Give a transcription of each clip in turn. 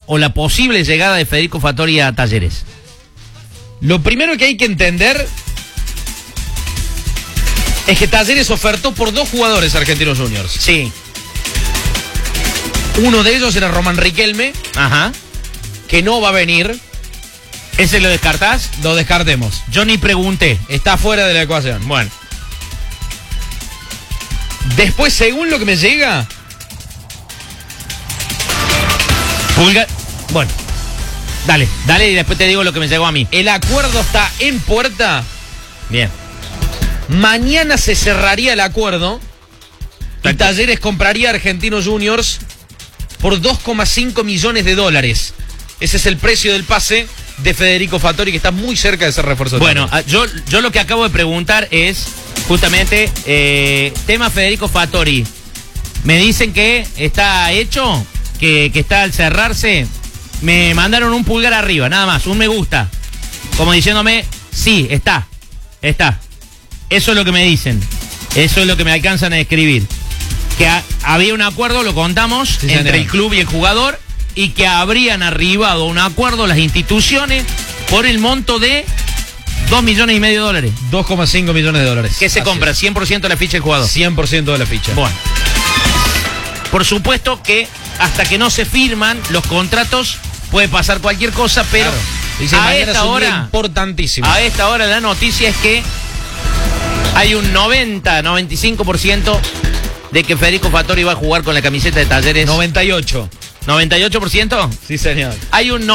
o la posible llegada de Federico Fattori a Talleres? Lo primero que hay que entender es que Talleres ofertó por 2 jugadores Argentinos Juniors. Sí. Uno de ellos era Román Riquelme, Ajá. que no va a venir. ¿Ese lo descartás? Lo descartemos. Yo ni pregunté. Está fuera de la ecuación. Bueno. Después, según lo que me llega... Pulga... Bueno. Dale y después te digo lo que me llegó a mí. El acuerdo está en puerta. Bien. Mañana se cerraría el acuerdo y Talleres compraría a Argentinos Juniors por 2,5 millones de dólares. Ese es el precio del pase de Federico Fattori, que está muy cerca de ser refuerzo. Bueno, yo lo que acabo de preguntar es justamente tema Federico Fattori. Me dicen que está hecho, que está al cerrarse. Me mandaron un pulgar arriba, nada más, un me gusta. Como diciéndome, sí, está. Eso es lo que me dicen. Eso es lo que me alcanzan a escribir. Que había un acuerdo, lo contamos, sí, entre el club y el jugador, y que habrían arribado a un acuerdo las instituciones por el monto de 2,5 millones de dólares. 2,5 millones de dólares. ¿Qué se compra? 100% de la ficha del jugador. 100% de la ficha. Bueno. Por supuesto que hasta que no se firman los contratos puede pasar cualquier cosa, pero claro. a esta hora importantísimo. A esta hora la noticia es que hay un 95% de que Federico Fattori va a jugar con la camiseta de Talleres. 98. ¿98%? Sí, señor. Hay un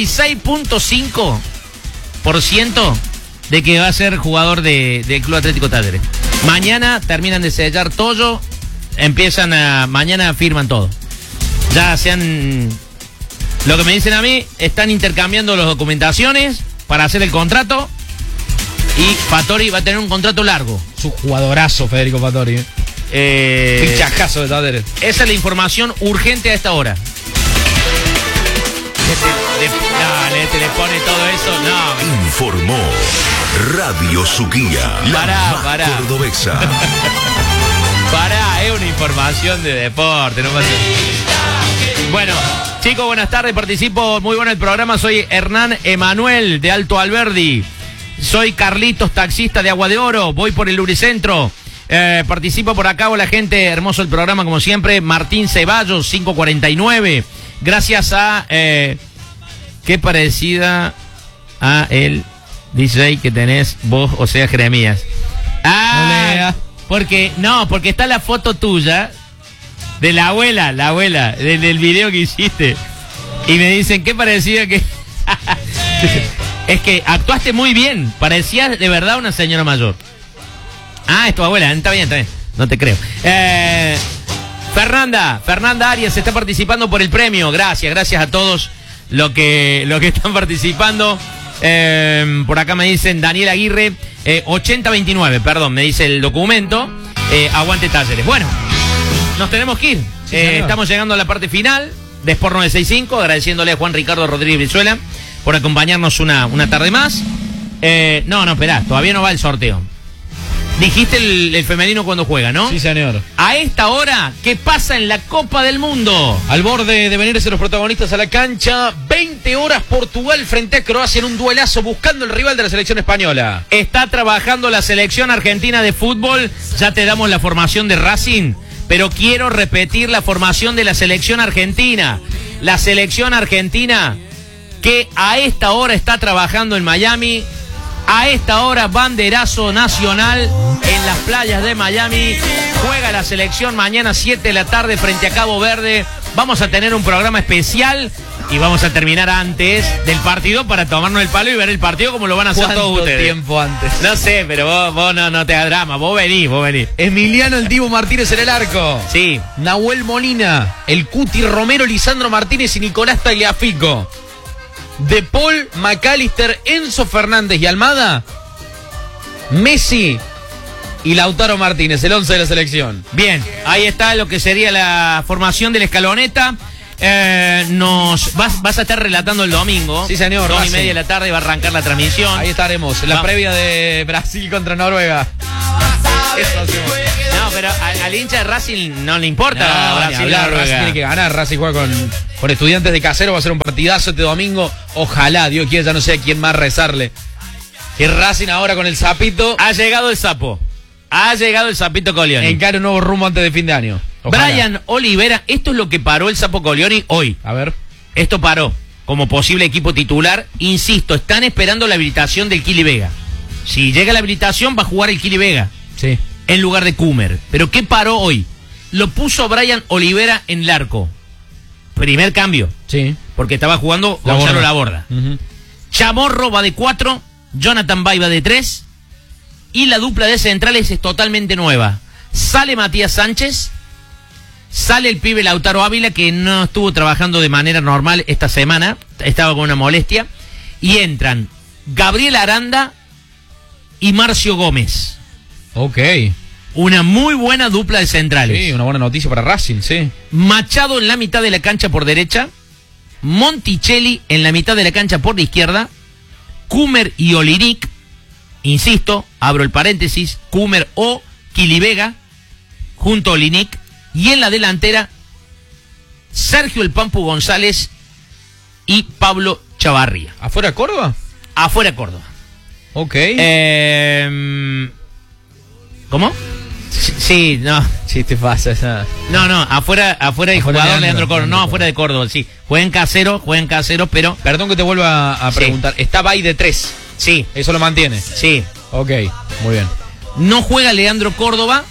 96,5% de que va a ser jugador del Club Atlético Talleres. Mañana terminan de sellar todo, mañana firman todo. Ya lo que me dicen a mí, están intercambiando las documentaciones para hacer el contrato y Fattori va a tener un contrato largo. Su jugadorazo, Federico Fattori. Fichajazo de Talleres. Esa es la información urgente a esta hora. Le pone todo eso. No. Informó Radio Suquía, la más cordobesa. Pará, es una información de deporte, no pasa. Bueno, chicos, buenas tardes, participo, muy bueno el programa, soy Hernán Emanuel de Alto Alberdi, soy Carlitos, taxista de Agua de Oro, voy por el Lubricentro, participo por acá, hola gente, hermoso el programa como siempre, Martín Ceballos, 549, gracias a, qué parecida a el DJ que tenés vos, o sea, Jeremías. Porque está la foto tuya de la abuela, del video que hiciste. Y me dicen, qué parecida que... Es que actuaste muy bien, parecías de verdad una señora mayor. Es tu abuela, está bien, no te creo. Fernanda Arias está participando por el premio, gracias a todos los que están participando. Por acá me dicen Daniel Aguirre, 8029, perdón, me dice el documento. Aguante Talleres. Bueno, nos tenemos que ir. Sí, estamos llegando a la parte final de Sport 965, agradeciéndole a Juan Ricardo Rodríguez Brizuela por acompañarnos una tarde más. No, esperá, todavía no va el sorteo. Dijiste el femenino cuando juega, ¿no? Sí, señor. A esta hora, ¿qué pasa en la Copa del Mundo? Al borde de venirse los protagonistas a la cancha, 20 horas Portugal frente a Croacia en un duelazo buscando el rival de la selección española. Está trabajando la selección argentina de fútbol, ya te damos la formación de Racing, pero quiero repetir la formación de la selección argentina. La selección argentina que a esta hora está trabajando en Miami. A esta hora, banderazo nacional en las playas de Miami. Juega la selección mañana 7 de la tarde frente a Cabo Verde. Vamos a tener un programa especial y vamos a terminar antes del partido para tomarnos el palo y ver el partido como lo van a hacer todos ustedes. ¿Cuánto tiempo antes? No sé, pero vos no te hagas drama. Vos venís. Emiliano el Dibu Martínez en el arco. Sí. Nahuel Molina, el Cuti Romero, Lisandro Martínez y Nicolás Tagliafico. De Paul, McAllister, Enzo Fernández y Almada, Messi y Lautaro Martínez, el 11 de la selección. Bien, ahí está lo que sería la formación de la escaloneta. Vas a estar relatando el domingo. Sí, señor. 2:30 de la tarde va a arrancar la transmisión. Ahí estaremos, en la previa de Brasil contra Noruega. No, pero al hincha de Racing no le importa. Racing tiene que ganar. Racing juega con Estudiantes de Casero. Va a ser un partidazo este domingo. Ojalá, Dios quiera, ya no sé a quién más rezarle. Que Racing ahora con el sapito. Ha llegado el sapo. Ha llegado el sapito Colioni. Encara un nuevo rumbo antes de fin de año. Ojalá. Brian Olivera, esto es lo que paró el sapo Colioni hoy. A ver. Esto paró como posible equipo titular. Insisto, están esperando la habilitación del Kili Vega. Si llega la habilitación, va a jugar el Kili Vega. Sí. En lugar de Kumer. ¿Pero qué paró hoy? Lo puso Brian Olivera en el arco. Primer cambio. Sí. Porque estaba jugando Gonzalo Laborda. Uh-huh. Chamorro va de 4, Jonathan Bay va de 3. Y la dupla de centrales es totalmente nueva. Sale Matías Sánchez. Sale el pibe Lautaro Ávila, que no estuvo trabajando de manera normal esta semana. Estaba con una molestia. Y entran Gabriel Aranda y Marcio Gómez. Ok. Una muy buena dupla de centrales. Sí, una buena noticia para Racing, sí. Machado en la mitad de la cancha por derecha. Monticelli en la mitad de la cancha por la izquierda. Kumer y Olinic. Insisto, abro el paréntesis. Kumer o Kili Vega junto a Olinic. Y en la delantera, Sergio El Pampu González y Pablo Chavarría. ¿Afuera Córdoba? Afuera Córdoba. Ok. ¿Cómo? Sí, no. Sí, te pasa. No, afuera el jugador Leandro Córdoba. No, afuera de Córdoba, sí. Juega en casero, pero... Perdón que te vuelva a preguntar. Sí. Está Bay de 3. Sí. ¿Eso lo mantiene? Sí. Ok, muy bien. No juega Leandro Córdoba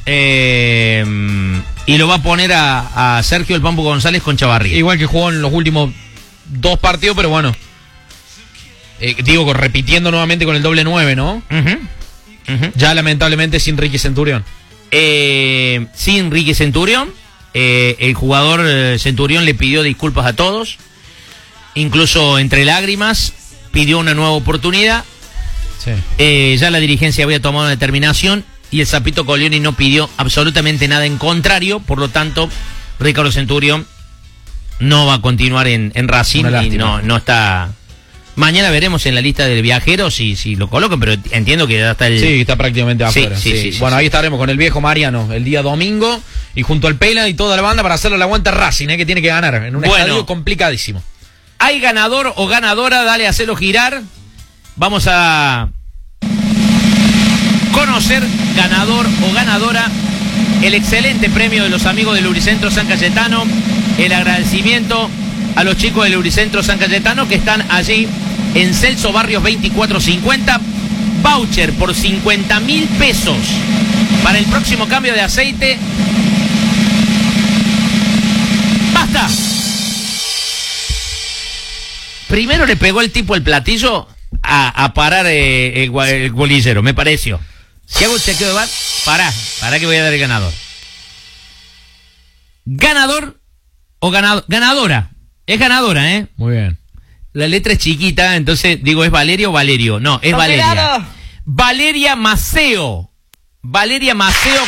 y lo va a poner a Sergio El Pampu González con Chavarría. Igual que jugó en los últimos 2 partidos, pero bueno. Repitiendo nuevamente con el doble 9, ¿no? Ya lamentablemente sin Ricky Centurión. Sin Ricky Centurión. El jugador Centurión le pidió disculpas a todos. Incluso entre lágrimas pidió una nueva oportunidad. Sí. Ya la dirigencia había tomado una determinación y el Sapito Colioni no pidió absolutamente nada en contrario. Por lo tanto, Ricardo Centurión no va a continuar en Racing y no está... Mañana veremos en la lista de viajeros si lo colocan, pero entiendo que ya está el... Sí, está prácticamente afuera. Sí. Bueno, ahí estaremos con el viejo Mariano el día domingo y junto al Pela y toda la banda para hacerle la aguanta a Racing, que tiene que ganar en un estadio complicadísimo. ¿Hay ganador o ganadora? Dale, hacelo girar. Vamos a conocer ganador o ganadora. El excelente premio de los amigos del Lubricentro San Cayetano. El agradecimiento a los chicos del Lubricentro San Cayetano que están allí en Celso Barrios 2450. Voucher por 50.000 pesos para el próximo cambio de aceite. ¡Basta! Primero le pegó el tipo el platillo a parar el bolillero, me pareció. Si hago chequeo de bar, pará que voy a dar el ganador. ¿Ganador o ganadora? Es ganadora, ¿eh? Muy bien. La letra es chiquita, entonces digo, ¿es Valeria o Valerio? No, es Valeria. Valeria Maceo. Valeria Maceo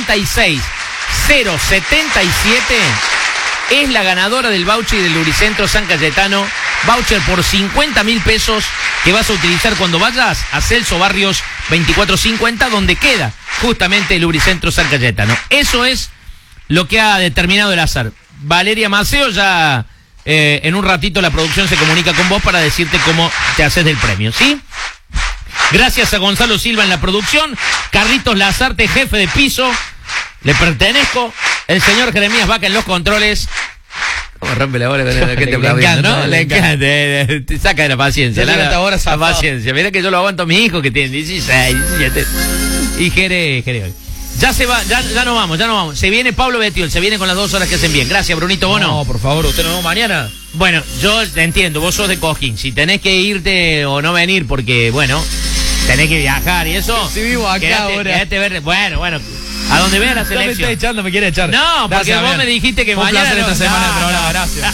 46077 es la ganadora del voucher del Lubricentro San Cayetano. Voucher por 50.000 pesos que vas a utilizar cuando vayas a Celso Barrios 2450, donde queda justamente el Lubricentro San Cayetano. Eso es lo que ha determinado el azar. Valeria Maceo, ya en un ratito la producción se comunica con vos para decirte cómo te haces del premio, ¿sí? Gracias a Gonzalo Silva en la producción, Carlitos Lazarte, jefe de piso, le pertenezco, el señor Jeremías Vaca en los controles. ¿Cómo rompe la bola con el que te aplaudiendo, no? Le encanta, te saca de la paciencia. La paciencia. Mira que yo lo aguanto a mi hijo que tiene 16, 17. Y Jere hoy. Ya se va, ya no vamos. Se viene Pablo Betiol, se viene con las 2 horas que hacen bien. Gracias, Brunito Bono. No, por favor, usted nos vemos mañana. Bueno, yo te entiendo, vos sos de Cojín. Si tenés que irte o no venir porque, bueno, tenés que viajar y eso. Si vivo acá ahora. Bueno. A donde vea la selección. Me está echando, me quiere echar. No, porque gracias, vos me dijiste que mañana... Un placer esta semana de programa, gracias.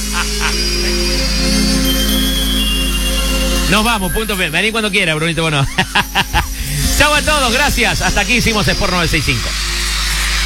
Nos vamos, punto B. Vení cuando quiera, Brunito Bono. Chau a todos, gracias. Hasta aquí hicimos Sport 965.